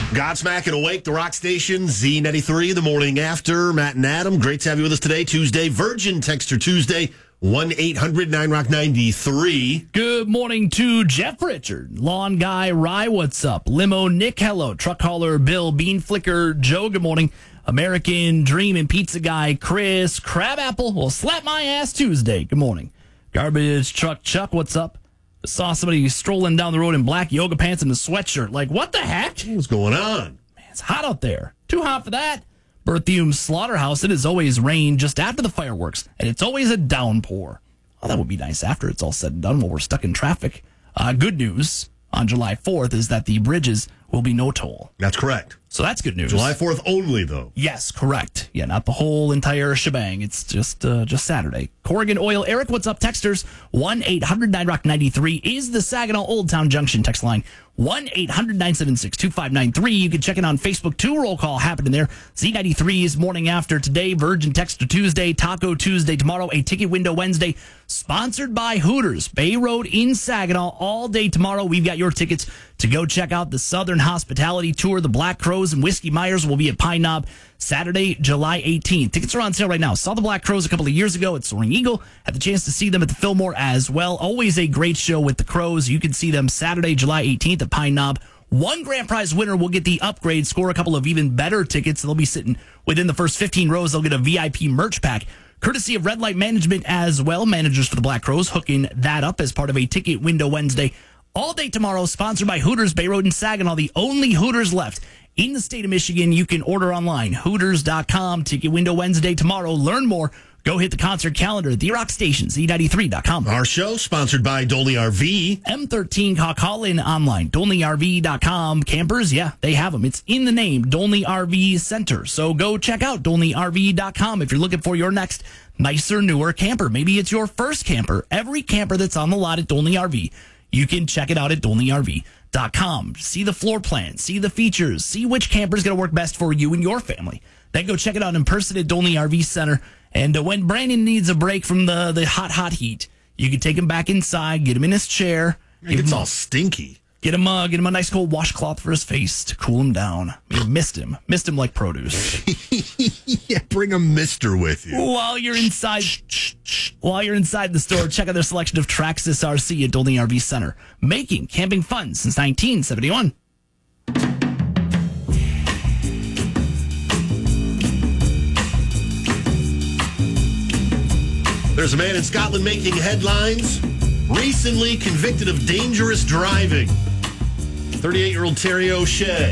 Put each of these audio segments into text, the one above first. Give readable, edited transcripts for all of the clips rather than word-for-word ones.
Godsmack and Awake, the rock station, Z93, the morning after. Matt and Adam, great to have you with us today, Tuesday. Virgin Texter Tuesday, 1-800-9ROCK-93. Good morning to Jeff Richard, Lawn Guy Rye, what's up? Limo Nick, hello. Truck Hauler Bill, Bean Flicker Joe, good morning. American Dream and Pizza Guy Chris, Crabapple, will slap my ass Tuesday, good morning. Garbage Truck Chuck, what's up? Saw somebody strolling down the road in black yoga pants and a sweatshirt. Like, what the heck? What's going on? Man, it's hot out there. Too hot for that. Berthium Slaughterhouse, it has always rained just after the fireworks, and it's always a downpour. Oh, that would be nice after it's all said and done while we're stuck in traffic. Good news on July 4th is that the bridges will be no toll. That's correct. So that's good news. July 4th only, though. Yes, correct. Yeah, not the whole entire shebang. It's just Saturday. Corrigan Oil. Eric, what's up? Texters, 1-800-9ROCK-93 is the Saginaw Old Town Junction text line. 1-800-976-2593. You can check it on Facebook, too. Roll call happening there. Z93 is morning after today. Virgin Texter Tuesday. Taco Tuesday tomorrow. A Ticket Window Wednesday. Sponsored by Hooters. Bay Road in Saginaw. All day tomorrow. We've got your tickets to go check out the Southern Hospitality Tour. The Black Crows and Whiskey Myers will be at Pine Knob Saturday, July 18th. Tickets are on sale right now. Saw the Black Crows a couple of years ago at Soaring Eagle. Had the chance to see them at the Fillmore as well. Always a great show with the Crows. You can see them Saturday, July 18th at Pine Knob. One grand prize winner will get the upgrade, score a couple of even better tickets. They'll be sitting within the first 15 rows. They'll get a VIP merch pack, courtesy of Red Light Management as well. Managers for the Black Crows hooking that up as part of a Ticket Window Wednesday. All day tomorrow, sponsored by Hooters, Bay Road and Saginaw, the only Hooters left in the state of Michigan. You can order online, Hooters.com. Ticket Window Wednesday tomorrow. Learn more. Go hit the concert calendar at the Rock Station, Z93.com. Our show sponsored by Dolly RV. M13 call in online, DolneyRV.com. Campers, yeah, they have them. It's in the name, Dolney RV Center. So go check out DolneyRV.com if you're looking for your next nicer, newer camper. Maybe it's your first camper. Every camper that's on the lot at Dolney RV, you can check it out at DolneyRV.com. See the floor plan, see the features, see which camper is going to work best for you and your family. Then go check it out in person at Dolney RV Center. And when Brandon needs a break from the hot heat, you can take him back inside, get him in his chair. It's all stinky. Get him a nice cold washcloth for his face to cool him down. I missed him like produce. Yeah, bring a mister with you. While you're inside the store, check out their selection of Traxxas RC at Dolney RV Center, making camping fun since 1971. There's a man in Scotland making headlines, recently convicted of dangerous driving. 38-year-old Terry O'Shea.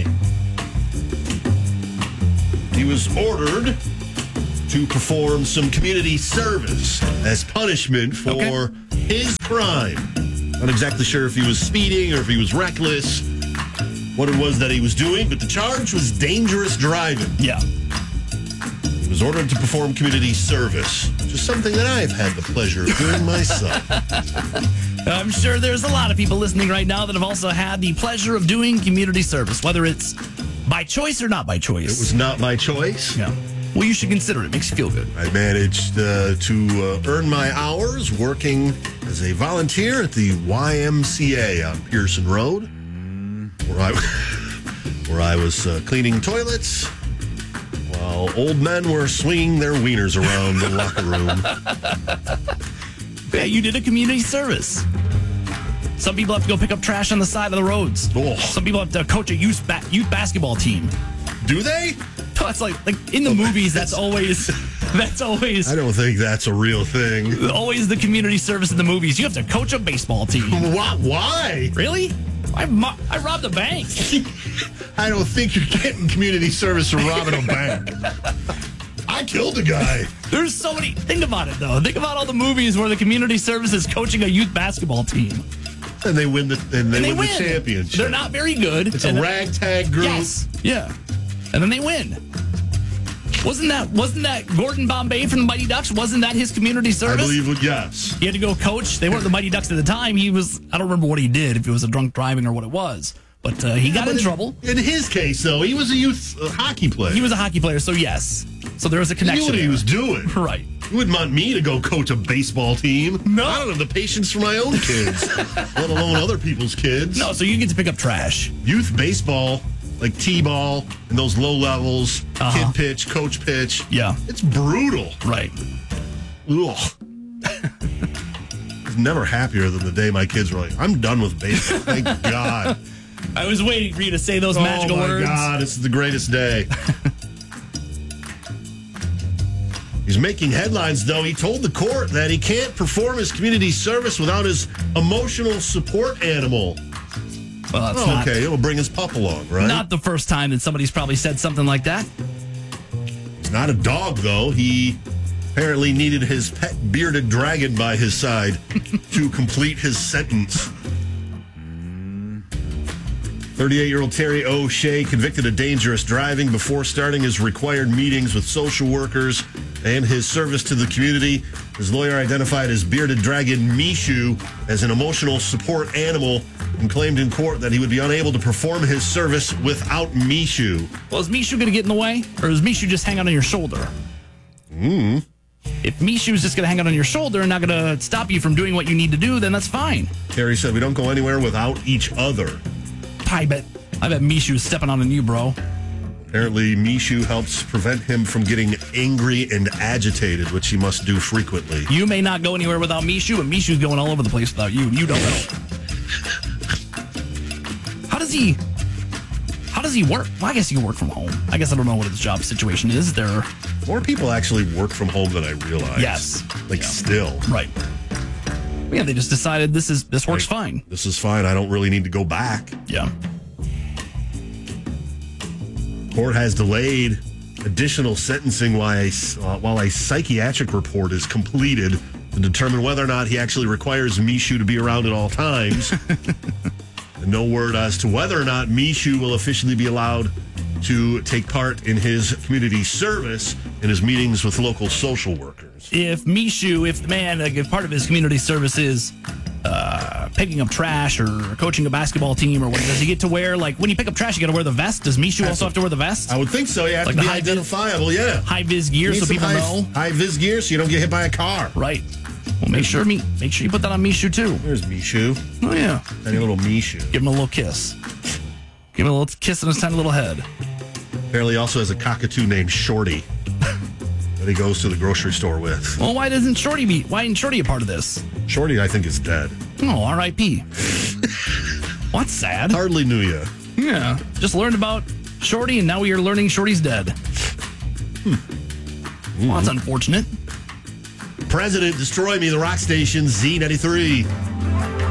He was ordered to perform some community service as punishment for his crime. Not exactly sure if he was speeding or if he was reckless, what it was that he was doing, but the charge was dangerous driving. Yeah. He was ordered to perform community service, just something that I've had the pleasure of doing myself. I'm sure there's a lot of people listening right now that have also had the pleasure of doing community service, whether it's by choice or not by choice. It was not my choice. Yeah. Well, you should consider it. It makes you feel good. I managed to earn my hours working as a volunteer at the YMCA on Pearson Road, where I was cleaning toilets while old men were swinging their wieners around the locker room. Yeah, you did a community service. Some people have to go pick up trash on the side of the roads. Oh. Some people have to coach a youth basketball team. Do they? It's like in the movies. That's always. I don't think that's a real thing. Always the community service in the movies. You have to coach a baseball team. Why? Really? I robbed a bank. I don't think you're getting community service from robbing a bank. I killed a guy. There's so many. Think about it, though. Think about all the movies where the community service is coaching a youth basketball team. And they win the championship. They're not very good. It's a ragtag group. Yes. Yeah. And then they win. Wasn't that Gordon Bombay from the Mighty Ducks? Wasn't that his community service? I believe, yes. He had to go coach. They weren't the Mighty Ducks at the time. I don't remember what he did, if it was a drunk driving or what it was. But he got in trouble. In his case, though, he was a youth hockey player. He was a hockey player, so yes. So there was a connection. He knew what he was doing. Right. You wouldn't want me to go coach a baseball team. No. I don't have the patience for my own kids, let alone other people's kids. No, so you get to pick up trash. Youth baseball like T-ball and those low levels, kid pitch, coach pitch. Yeah. It's brutal. Right. Ugh. I was never happier than the day my kids were like, I'm done with baseball. Thank God. I was waiting for you to say those magical words. Oh, my God. This is the greatest day. He's making headlines, though. He told the court that he can't perform his community service without his emotional support animal. Well, that's okay, it'll bring his pup along, right? Not the first time that somebody's probably said something like that. He's not a dog, though. He apparently needed his pet bearded dragon by his side to complete his sentence. 38-year-old Terry O'Shea convicted of dangerous driving before starting his required meetings with social workers and his service to the community. His lawyer identified his bearded dragon, Mishu, as an emotional support animal and claimed in court that he would be unable to perform his service without Mishu. Well, is Mishu going to get in the way, or is Mishu just hang out on your shoulder? If Mishu's just going to hang out on your shoulder and not going to stop you from doing what you need to do, then that's fine. Terry said, we don't go anywhere without each other. I bet Mishu's stepping on you, bro. Apparently, Mishu helps prevent him from getting angry and agitated, which he must do frequently. You may not go anywhere without Mishu, but Mishu's going all over the place without you. You don't know. How does he work? Well, I guess he can work from home. I guess I don't know what his job situation is. There more people actually work from home than I realize. Yes. Still. Right. Yeah, they just decided this works fine. This is fine. I don't really need to go back. Yeah. Court has delayed additional sentencing while a psychiatric report is completed to determine whether or not he actually requires Mishu to be around at all times. And no word as to whether or not Mishu will officially be allowed to take part in his community service in his meetings with local social workers. If part of his community service is picking up trash or coaching a basketball team, or what does he get to wear? Like, when you pick up trash, you got to wear the vest. Does Mishu also have to wear the vest? I would think so. You have to be identifiable, yeah. High-vis gear so people know. High-vis gear so you don't get hit by a car. Right. Well, make sure you put that on Mishu, too. There's Mishu. Oh, yeah. Tiny little Mishu. Give him a little kiss. Give him a little kiss on his tiny little head. Apparently he also has a cockatoo named Shorty that he goes to the grocery store with. Well, why isn't Shorty a part of this? Shorty, I think, is dead. Oh, R.I.P. Well, that's sad. Hardly knew you. Yeah. Just learned about Shorty, and now we are learning Shorty's dead. Well, that's unfortunate. President, destroy me, the rock station, Z93.